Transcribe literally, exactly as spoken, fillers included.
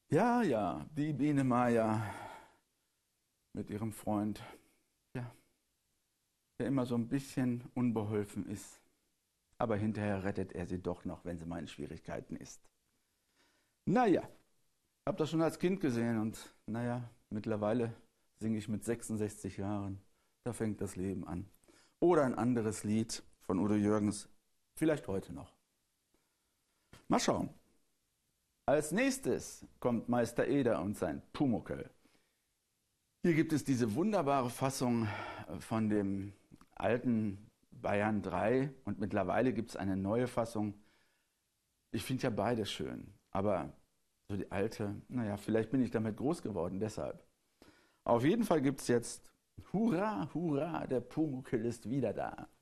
Ja, ja, die Biene Maya mit ihrem Freund, ja, der immer so ein bisschen unbeholfen ist. Aber hinterher rettet er sie doch noch, wenn sie mal in Schwierigkeiten ist. Naja, hab das schon als Kind gesehen und naja, mittlerweile singe ich mit sechsundsechzig Jahren. Da fängt das Leben an. Oder ein anderes Lied von Udo Jürgens, vielleicht heute noch. Mal schauen. Als nächstes kommt Meister Eder und sein Pumuckl. Hier gibt es diese wunderbare Fassung von dem alten Bayern drei und mittlerweile gibt es eine neue Fassung. Ich finde ja beides schön, aber so die alte, naja, vielleicht bin ich damit groß geworden, deshalb. Auf jeden Fall gibt es jetzt Hurra, Hurra, der Pumuckl ist wieder da.